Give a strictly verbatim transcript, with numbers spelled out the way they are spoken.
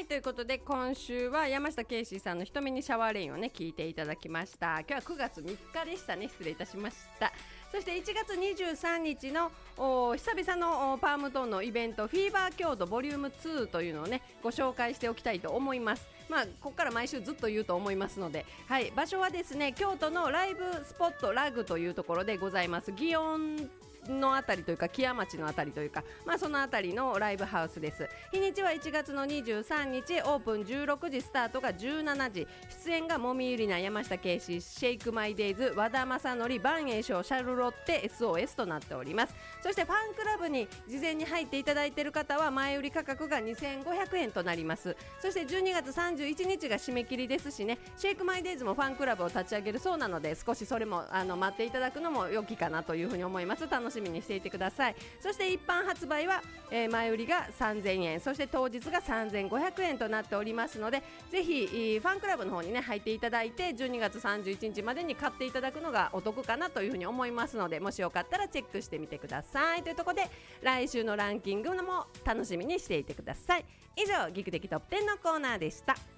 はいということで今週は山下圭司さんの瞳にシャワーレインをね聞いていただきました。今日はくがつみっかでしたね。失礼いたしました。そしていちがつにじゅうさんにちの久々のパームトーンのイベントフィーバー京都ボリュームツーというのをねご紹介しておきたいと思います。まあここから毎週ずっと言うと思いますので、はい、場所はですね京都のライブスポットラグというところでございます。祇園のあたりというか木屋町のあたりというか、まあ、そのあたりのライブハウスです。日にちはいちがつのにじゅうさんにち、オープンじゅうろくじ、スタートがじゅうしちじ、出演がもみゆりな、山下圭司、シェイクマイデイズ、和田正則、万栄翔、シャルロッテ エスオーエス となっております。そしてファンクラブに事前に入っていただいている方は前売り価格がにせんごひゃくえんとなります。そしてじゅうにがつさんじゅういちにちが締め切りですしね、シェイクマイデイズもファンクラブを立ち上げるそうなので、少しそれもあの待っていただくのも良きかなというふうに思います。楽しみにしていてください。そして一般発売は、えー、前売りがさんぜんえん、そして当日がさんぜんごひゃくえんとなっておりますので、ぜひファンクラブの方にね入っていただいてじゅうにがつさんじゅういちにちまでに買っていただくのがお得かなというふうに思いますので、もしよかったらチェックしてみてくださいというところで、来週のランキングも楽しみにしていてください。以上ギクテキトップテンのコーナーでした。